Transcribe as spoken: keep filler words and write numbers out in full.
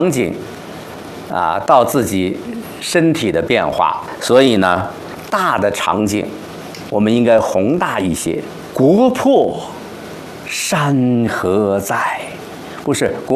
景啊，到自己身体的变化。所以呢，大的场景我们应该宏大一些。国破山河在，不是国。